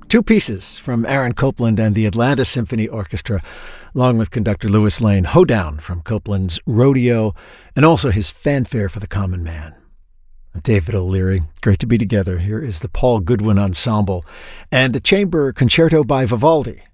Two pieces from Aaron Copland and the Atlanta Symphony Orchestra, along with conductor Louis Lane, Hoedown from Copland's Rodeo, and also his Fanfare for the Common Man. I'm David O'Leary. Great to be together. Here is the Paul Goodwin Ensemble and a chamber concerto by Vivaldi,